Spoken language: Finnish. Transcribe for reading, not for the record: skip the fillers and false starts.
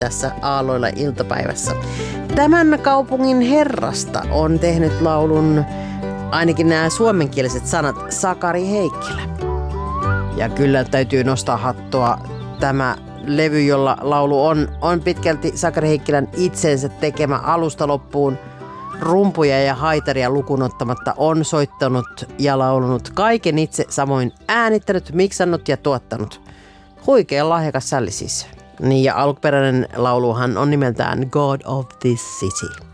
tässä Aalloilla iltapäivässä. Tämän kaupungin herrasta on tehnyt laulun ainakin nämä suomenkieliset sanat Sakari Heikkilä. Ja kyllä täytyy nostaa hattua. Tämä levy, jolla laulu on pitkälti Sakari Heikkilän itsensä tekemä alusta loppuun. Rumpuja ja haitaria lukuun ottamatta on soittanut ja laulunut kaiken itse, samoin äänittänyt, miksannut ja tuottanut. Huikea lahjakas sälli siis. Niin ja alkuperäinen lauluhan on nimeltään God of this City.